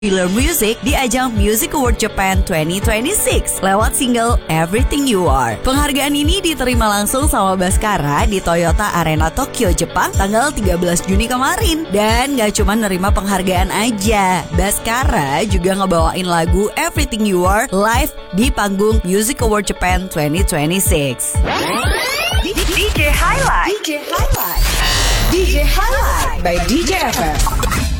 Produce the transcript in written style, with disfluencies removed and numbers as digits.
Popular Music di ajang Music Award Japan 2026 lewat single Everything You Are. Penghargaan ini diterima langsung sama Bhaskara di Toyota Arena Tokyo, Jepang tanggal 13 Juni kemarin. Dan gak cuma nerima penghargaan aja, Bhaskara juga ngebawain lagu Everything You Are live di panggung Music Award Japan 2026. DJ Highlight by DJ FM.